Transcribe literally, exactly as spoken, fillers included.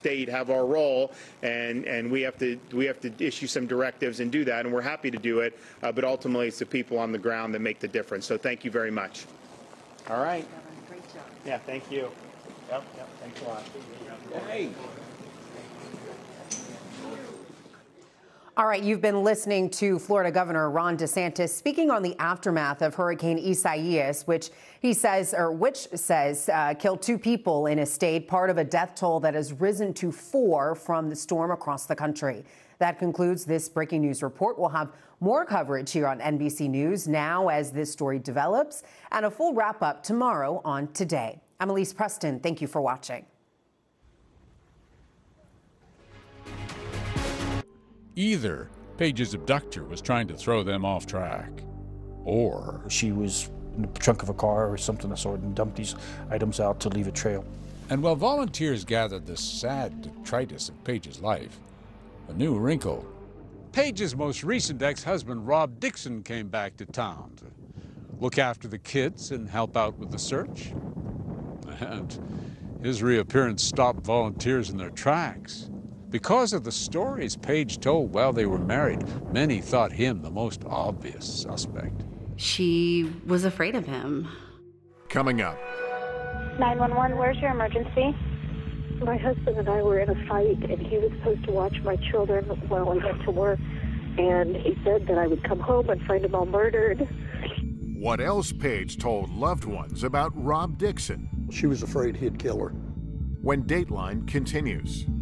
State have our role, and and we have to we have to issue some directives and do that, and we're happy to do it. Uh, but ultimately, it's the people on the ground that make the difference. So thank you very much. All right. Great job. Yeah. Thank you. Yep. Yep. Thanks a lot. Hey. All right, you've been listening to Florida Governor Ron DeSantis speaking on the aftermath of Hurricane Isaias, which he says, or which says, uh, killed two people in a state, part of a death toll that has risen to four from the storm across the country. That concludes this breaking news report. We'll have more coverage here on N B C News now as this story develops, and a full wrap up tomorrow on Today. I'm Elise Preston. Thank you for watching. Either Paige's abductor was trying to throw them off track, or she was in the trunk of a car or something of the sort and dumped these items out to leave a trail. And while volunteers gathered the sad detritus of Paige's life, a new wrinkle. Paige's most recent ex-husband, Rob Dixon, came back to town to look after the kids and help out with the search. And his reappearance stopped volunteers in their tracks. Because of the stories Paige told while they were married, many thought him the most obvious suspect. She was afraid of him. Coming up. nine one one, where's your emergency? My husband and I were in a fight, and he was supposed to watch my children while I went to work, and he said that I would come home and find them all murdered. What else Paige told loved ones about Rob Dixon? She was afraid he'd kill her. When Dateline continues.